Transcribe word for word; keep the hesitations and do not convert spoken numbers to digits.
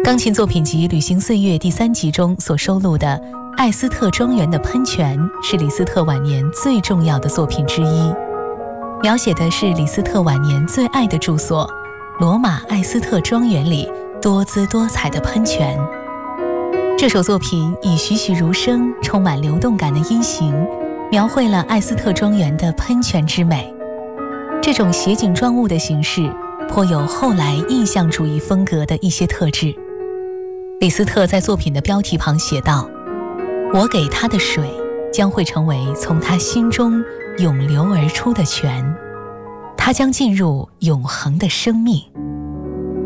钢琴作品集《旅行岁月》第三集中所收录的艾斯特庄园的喷泉是李斯特晚年最重要的作品之一，描写的是李斯特晚年最爱的住所罗马艾斯特庄园里多姿多彩的喷泉。这首作品以栩栩如生、充满流动感的音型，描绘了艾斯特庄园的喷泉之美。这种写景状物的形式颇有后来印象主义风格的一些特质。李斯特在作品的标题旁写道：我给他的水将会成为从他心中涌流而出的泉，他将进入永恒的生命。